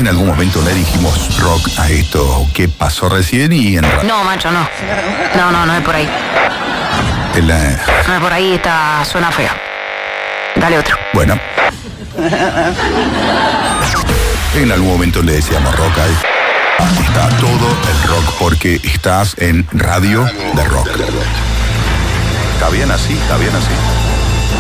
En algún momento le dijimos rock a esto que pasó recién y en No, macho, no. No es por ahí. No es por ahí, suena feo. Dale otro. Bueno. En algún momento le decíamos rock a esto. Aquí está todo el rock porque estás en Radio de Rock. ¿Está bien así? ¿Está bien así?